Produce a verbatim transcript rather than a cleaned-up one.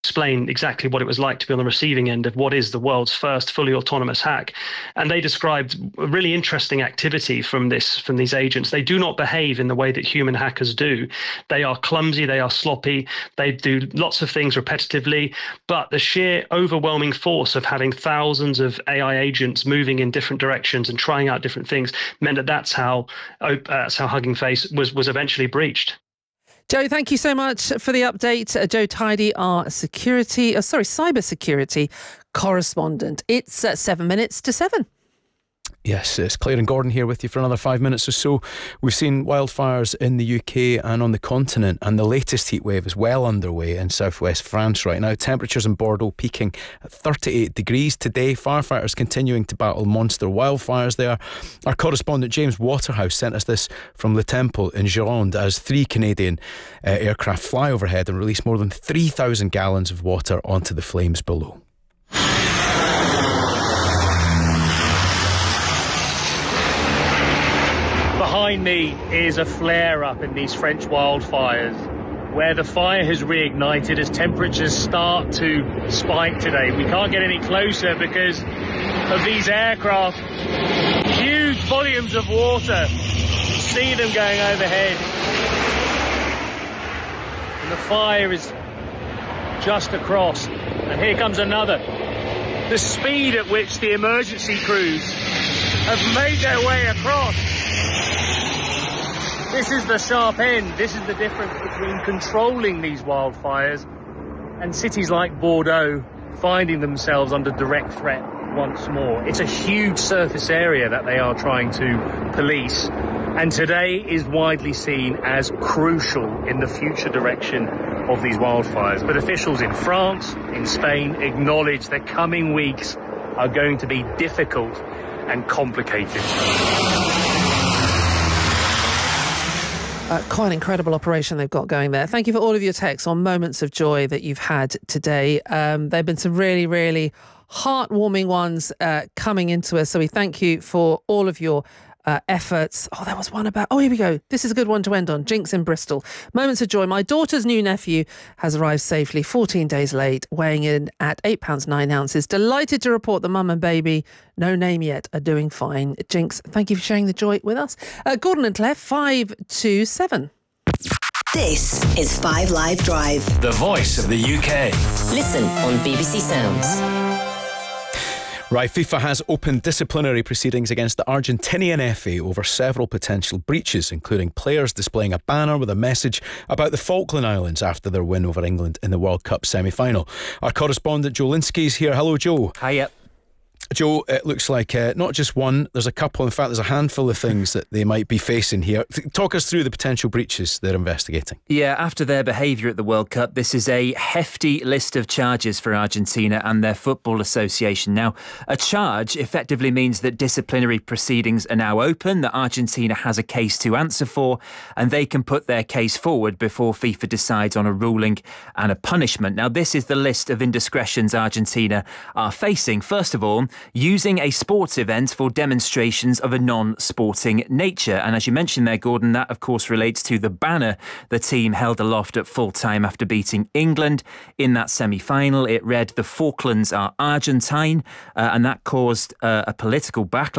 explain exactly what it was like to be on the receiving end of what is the world's first fully autonomous hack. And they described a really interesting activity from this from these agents. They do not behave in the way that human hackers do. They are clumsy, they are sloppy, they do lots of things repetitively, but the sheer overwhelming force of having thousands of A I agents moving in different directions and trying out different things meant that that's how uh, that's how Hugging Face was was eventually breached. Joe, thank you so much for the update. Uh, Joe Tidy, our security, uh, sorry, cybersecurity correspondent. It's uh, seven minutes to seven. Yes, it's Claire and Gordon here with you for another five minutes or so. We've seen wildfires in the U K and on the continent, and the latest heatwave is well underway in southwest France right now. Temperatures in Bordeaux peaking at thirty-eight degrees today. Firefighters continuing to battle monster wildfires there. Our correspondent James Waterhouse sent us this from Le Temple in Gironde as three Canadian uh, aircraft fly overhead and release more than three thousand gallons of water onto the flames below. Behind me is a flare-up in these French wildfires, where the fire has reignited as temperatures start to spike today. We can't get any closer because of these aircraft. Huge volumes of water. See them going overhead. And the fire is just across. And here comes another. The speed at which the emergency crews have made their way across. This is the sharp end. This is the difference between controlling these wildfires and cities like Bordeaux finding themselves under direct threat once more. It's a huge surface area that they are trying to police, and today is widely seen as crucial in the future direction of these wildfires. But officials in France, in Spain, acknowledge that coming weeks are going to be difficult and complicated. Uh, quite an incredible operation they've got going there. Thank you for all of your texts on moments of joy that you've had today. Um, there have been some really, really heartwarming ones uh, coming into us. So we thank you for all of your uh, efforts. Oh, there was one about, oh, here we go. This is a good one to end on. Jinx in Bristol. Moments of joy. My daughter's new nephew has arrived safely, fourteen days late, weighing in at eight pounds nine ounces. Delighted to report the mum and baby, no name yet, are doing fine. Jinx, thank you for sharing the joy with us. Uh, Gordon and Claire, five to seven. This is Five Live Drive. The voice of the U K. Listen on B B C Sounds. Right, FIFA has opened disciplinary proceedings against the Argentinian F A over several potential breaches, including players displaying a banner with a message about the Falkland Islands after their win over England in the World Cup semi-final. Our correspondent Joe Linsky is here. Hello, Joe. Hiya. Joe, it looks like uh, not just one, there's a couple, in fact there's a handful of things that they might be facing here. Talk us through the potential breaches they're investigating. Yeah, after their behaviour at the World Cup, this is a hefty list of charges for Argentina and their Football Association. Now, a charge effectively means that disciplinary proceedings are now open, that Argentina has a case to answer for, and they can put their case forward before FIFA decides on a ruling and a punishment. Now, this is the list of indiscretions Argentina are facing. First of all, using a sports event for demonstrations of a non-sporting nature. And as you mentioned there, Gordon, that of course relates to the banner the team held aloft at full time after beating England in that semi-final. It read, "The Falklands are Argentine," uh, and that caused uh, a political backlash.